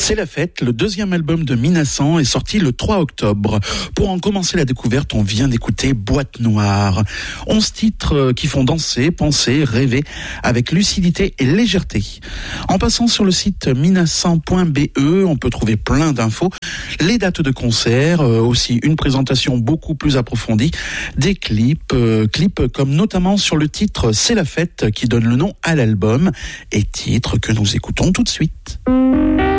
C'est la fête, le deuxième album de Minasan est sorti le 3 octobre. Pour en commencer la découverte, on vient d'écouter Boîte Noire. 11 titres qui font danser, penser, rêver avec lucidité et légèreté. En passant sur le site minasan.be, on peut trouver plein d'infos, les dates de concert, aussi une présentation beaucoup plus approfondie, des clips comme notamment sur le titre C'est la fête qui donne le nom à l'album et titre que nous écoutons tout de suite.